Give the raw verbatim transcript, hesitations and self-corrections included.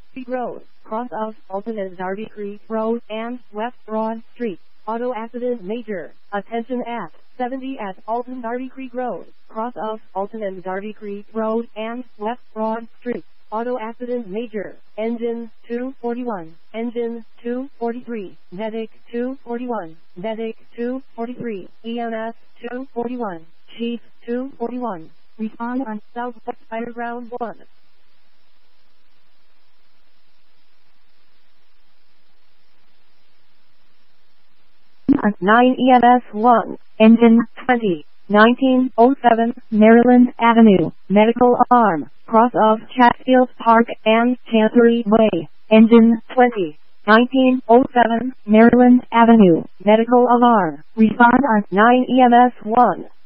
Road, cross of Alton and Darby Creek Road and West Broad Street. Auto accident major. Attention at seventy at Alton Darby Creek Road, cross of Alton and Darby Creek Road and West Broad Street. Auto accident major. Engine two forty-one. Engine two forty-three. Medic two forty-one. Medic two forty-three. E M S two forty-one. Chief two forty-one. Respond on Southwest Fire Ground one. nine E M S one. Engine twenty. nineteen oh seven Maryland Avenue. Medical alarm. Cross of Chatfield Park and Chancery Way. Engine twenty. nineteen oh seven Maryland Avenue. Medical alarm. Respond on nine E M S one.